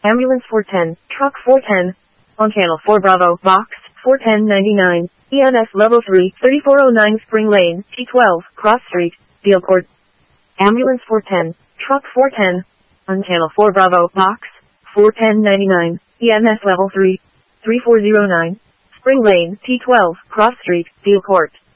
Ambulance 410, Truck 410, on Channel 4 Bravo, Box 41099, EMS Level 3, 3409 Spring Lane, T12, Cross Street, Bealcourt. Ambulance 410, Truck 410, on Channel 4 Bravo, Box 41099, EMS Level 3, 3409, Spring Lane, T12, Cross Street, Bealcourt.